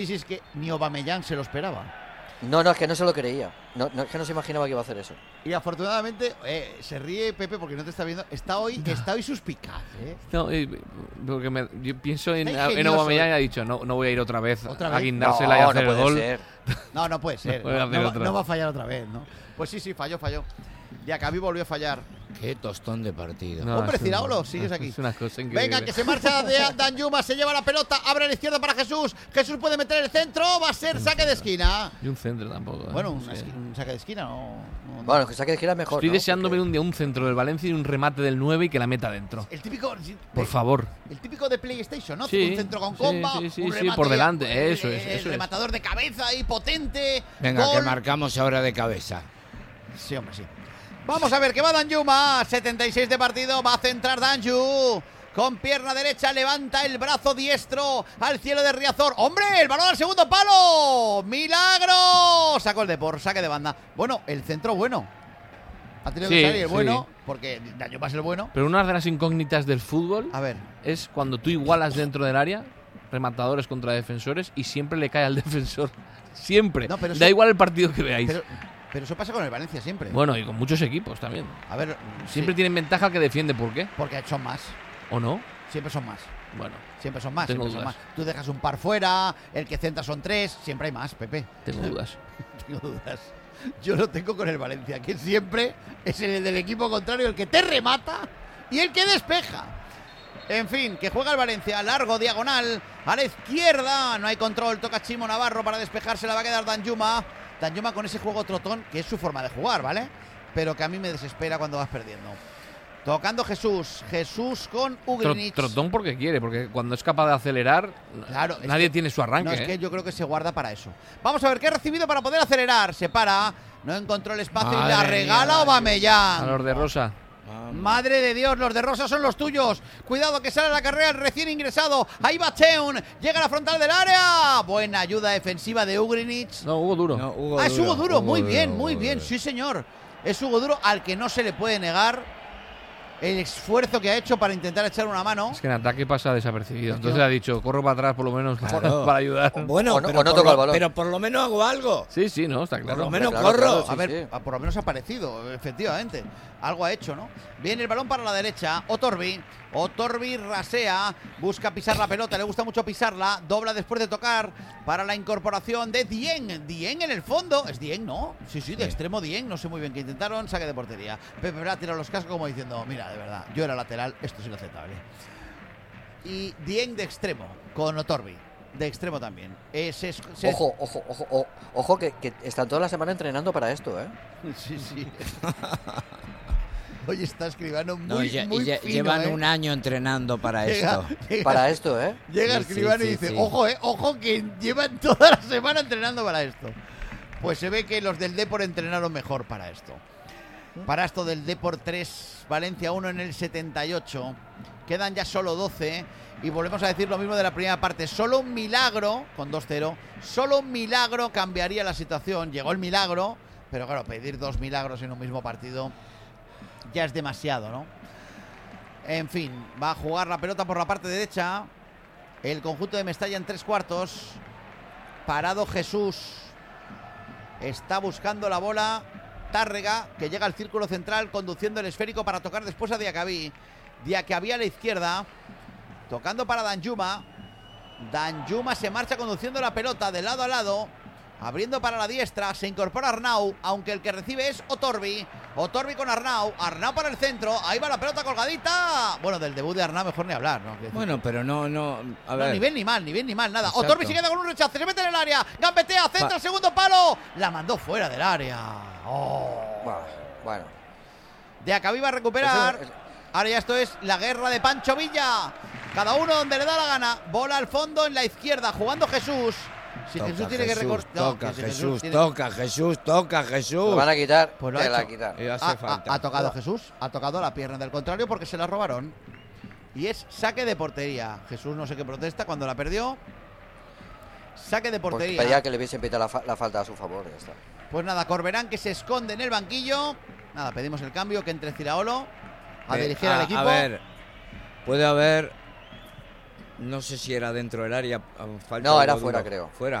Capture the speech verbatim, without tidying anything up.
Sí, sí, es que ni Aubameyang se lo esperaba. No, no, es que no se lo creía. No, no, es que no se imaginaba que iba a hacer eso. Y afortunadamente, eh, se ríe Pepe porque no te está viendo. Está hoy, está hoy suspicaz, ¿eh? No, eh, porque me, yo pienso en, Está en ingenioso, Aubameyang ¿eh? y ha dicho, no, no voy a ir otra vez, ¿Otra a vez? guindársela No, y hacer no el puede gol. ser. No, no puede ser. No puede No, hacer no va- otra. no va a fallar otra vez, ¿no? Pues sí, sí, falló, falló. Diacabí volvió a fallar. Qué tostón de partido. No, Hombre, es un- Ciraolo, sigues aquí. Es una cosa increíble. Venga, que se marcha de Danjuma, se lleva la pelota, abre a la izquierda para Jesús. Jesús puede meter el centro, va a ser saque de esquina. Y un centro tampoco. ¿eh? Bueno, No una sé. esqui- un saque de esquina no. no- Bueno, que saque de gira es mejor. Estoy ¿no? deseando Porque- ver un día un centro del Valencia y un remate del nueve y que la meta dentro. El típico. Por favor. El típico de PlayStation, ¿no? Sí, un centro con sí, comba, sí, sí, un sí, remate por delante, el- eso es, el eso es. rematador de cabeza ahí potente. Venga, gol. que marcamos ahora de cabeza. Sí, hombre, sí. Vamos a ver que va Danjuma, setenta y seis de partido, va a centrar Danju. Con pierna derecha levanta el brazo diestro al cielo de Riazor. ¡Hombre! El balón al segundo palo. ¡Milagro! Sacó el de por saque de banda. Bueno, el centro bueno. Ha tenido Sí, que salir el sí. bueno, porque Danjuma es el bueno. Pero una de las incógnitas del fútbol A ver, es cuando tú igualas dentro del área, rematadores contra defensores, y siempre le cae al defensor. Siempre. No, pero da eso- igual el partido que veáis. pero, pero eso pasa con el Valencia siempre. Bueno, y con muchos equipos también. A ver, Siempre sí, tienen ventaja el que defiende. ¿Por qué? porque son más. ¿O no? Siempre son más. Bueno, Siempre son más, Tengo siempre son dudas. más. Tú dejas un par fuera, el que centra son tres, siempre hay más, Pepe. tengo dudas. Tengo dudas. Yo lo tengo con el Valencia, que siempre es el del equipo contrario el que te remata y el que despeja. En fin, que juega el Valencia, largo, diagonal, a la izquierda, no hay control, toca Chimo Navarro para despejarse, la va a quedar Danjuma. Danjuma con ese juego trotón, que es su forma de jugar, ¿vale? Pero que a mí me desespera cuando vas perdiendo. Tocando Jesús, Jesús con Tro- Ugrinic. trotón porque quiere, porque cuando es capaz de acelerar, Claro, es nadie que- tiene su arranque. No, es ¿eh? que yo creo que se guarda para eso. Vamos a ver qué ha recibido para poder acelerar. Se para, no encontró el espacio y Madre la mía, regala A Aubameyang. los de Rosa. Madre de Dios, los de Rosa son los tuyos. Cuidado que sale a la carrera el recién ingresado. Ahí va Teun, llega a la frontal del área. Buena ayuda defensiva de Ugrinic. No, Hugo Duro. No, Hugo Ah, es Hugo Duro, Hugo muy Duro, bien, Hugo muy bien, Duro. sí señor. Es Hugo Duro al que no se le puede negar el esfuerzo que ha hecho para intentar echar una mano. Es que en ataque pasa desapercibido. Es que Entonces no- ha dicho, corro para atrás por lo menos para, Claro. para ayudar. Bueno, O no- pero, o no por toca lo, el balón. pero por lo menos hago algo. Sí, sí, no, está claro. Por lo menos Claro, corro. claro, sí, A ver, sí. a- por lo menos ha aparecido, efectivamente. Algo ha hecho, ¿no? Viene el balón para la derecha. Otorbi. Otorbi rasea. Busca pisar la pelota. Le gusta mucho pisarla. Dobla después de tocar para la incorporación de Dieng. Dieng en el fondo. ¿Es Dieng, no? Sí, sí, de Sí. extremo Dieng. No sé muy bien qué intentaron. Saque de portería. Pepe Bra tira los cascos como diciendo, mira, de verdad, yo era lateral. Esto es inaceptable. Y Dieng de extremo. Con Otorbi. De extremo también. Eh, se- se- Ojo, ojo, ojo, ojo, ojo que, que están toda la semana entrenando para esto, ¿eh? Sí, sí. Oye, está Escribano muy, No, lle- muy lle- fino, llevan ¿eh? un año entrenando para Llega- esto. llega- Para esto, ¿eh? Llega Sí, Escribano sí, y sí, dice, sí. ojo, eh, ojo, que llevan toda la semana entrenando para esto. Pues se ve que los del Depor entrenaron mejor para esto. Para esto del Depor tres, Valencia uno en el setenta y ocho. Quedan ya solo doce. Y volvemos a decir lo mismo de la primera parte. Solo un milagro, con dos cero, solo un milagro cambiaría la situación. Llegó el milagro, pero claro, pedir dos milagros en un mismo partido ya es demasiado, ¿no? En fin, va a jugar la pelota por la parte derecha. El conjunto de Mestalla en tres cuartos. Parado Jesús. Está buscando la bola Tárrega, que llega al círculo central conduciendo el esférico para tocar después a Diacabí. Diacabí a la izquierda, tocando para Danjuma. Danjuma se marcha conduciendo la pelota de lado a lado, abriendo para la diestra. Se incorpora Arnau, aunque el que recibe es Otorbi. Otorbi con Arnau, Arnau para el centro. Ahí va la pelota colgadita. Bueno, del debut de Arnau mejor ni hablar, ¿no? Bueno, pero no, no. A No, ver. ni bien ni mal, ni bien ni mal, nada. Exacto. Otorbi se queda con un rechace, se mete en el área, gambetea, centra Pa- el segundo palo. La mandó fuera del área. Oh. Bueno, bueno. Diacabí va a recuperar. Eso es- Ahora ya esto es la guerra de Pancho Villa. Cada uno donde le da la gana. Bola al fondo en la izquierda, jugando Jesús. Si Toca Jesús tiene que Jesús, recortar. Toca Jesús, toca Jesús, toca Jesús. Lo van a quitar, Pues lo ha te la hecho. quitar. Y hace Ha, falta. ha- ha tocado Jesús, ha tocado la pierna del contrario porque se la robaron. Y es saque de portería. Jesús no sé qué protesta cuando la perdió. Saque de Pues portería. pedía que le hubiesen pitado la, fa- la falta a su favor, ya está. Pues nada, Corberán que se esconde en el banquillo. Nada, pedimos el cambio, que entre Ciraolo a Eh, dirigir a- al equipo. A ver, puede haber No sé si era dentro del área. a falta No, de era Maduro. fuera, creo. Fuera.